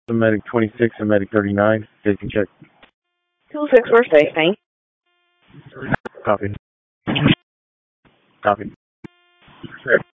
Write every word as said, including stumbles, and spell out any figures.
Medic twenty-six and Medic thirty-nine. Safety check. two six, we're safe, thanks. Copy. Copy.